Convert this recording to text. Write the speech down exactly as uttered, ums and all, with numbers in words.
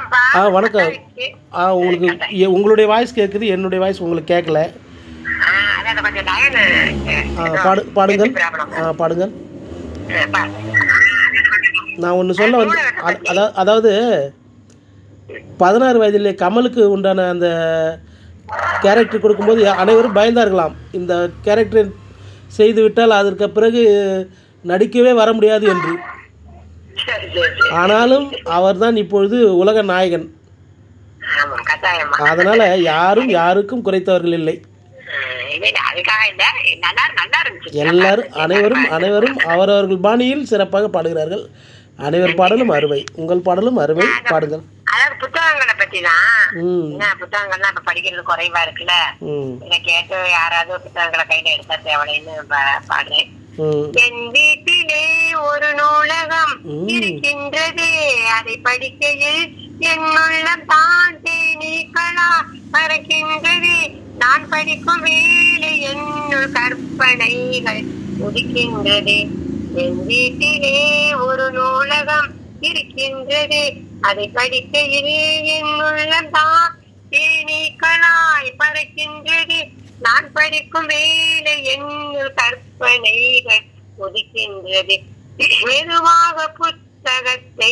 வணக்கம்ப்பா. ஆ வணக்கம். கட்டாயிடுச்சு. ஆ உங்களுக்கு எ- உங்களுடைய வாய்ஸ் கேட்குது, என்னுடைய வாய்ஸ் உங்களுக்கு கேட்கல. ஆ, அதான் கொஞ்சம் line, ஆ ஏதோ பாடு பாடுங்கள். net problem. ஆ பாடுங்கள். ஆ, பா. நான் ஒன்று சொல்ல வந்து நூலகத்தை அது- பத்தி. அதா- அதாவது பதினாறு வயதிலே கமலுக்கு உண்டான அந்த கேரக்டர் கொடுக்கும்போது அனைவரும் பயந்தார்களாம். இந்த கேரக்டர் செய்துவிட்டால் அதற்கு பிறகு நடிக்கவே வர முடியாது என்று. சரி, சரி, சரி. ஆனாலும் அவர்தான் இப்பொழுது உலக நாயகன். ஆமா, கட்டாயமா. அதனால் யாரும் யாருக்கும் குறைத்தவர்கள் இல்லை. ஆ, இல்ல, இல்ல, அதுக்காக இல்ல. நல்லா நல்லா இருந்துச்சு. நல்லா எல்லாரும் இருந்துச்சு. அனைவரும் நல்லா அனைவரும் அவரவர்கள் பாணியில் சிறப்பாக பாடுகிறார்கள். அனைவர் பாடலும் அருமை. உங்கள் பாடலும் அருமை. பாடுங்கள். அதாவது புத்தகங்களை பத்தி தான். ம் என்ன புத்தகங்கள்லாம் இப்ப படிக்கிறது குறைவா இருக்குல்ல. ம் இதை கேட்டு யாராவது புத்தகங்களை கையில எடுத்தா தேவைன்னு பாடுறேன். ம் என் வீட்டிலே ஒரு நூலகம் ம். இருக்கின்றது, அதை படிக்கையில் என் உள்ளம் தான் தேனீக்களா பறக்கின்றது. நான் படிக்கும் வேலை என்னுள் கற்பனைகள் உதிக்கின்றது. என் வீட்டிலே ஒரு நூலகம் இருக்கின்றது, அதை படிக்கையில் என் உள்ளம் தான் தேனீக்களாய் பறக்கின்றது. நான் படிக்கும் வேலை என்னுள் கற்பனைகள் உதிக்கின்றது. மெதுவாக புத்தகத்தை